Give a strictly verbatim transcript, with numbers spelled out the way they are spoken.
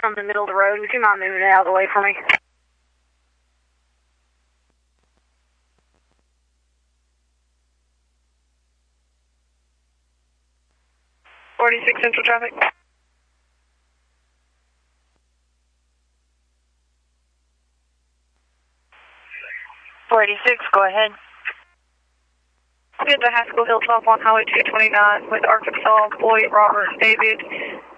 from the middle of the road. Would you mind moving it out of the way for me? forty-six Central traffic. four eighty-six, go ahead. Get to Haskell Hilltop on Highway two twenty-nine with Arkansas employee Robert David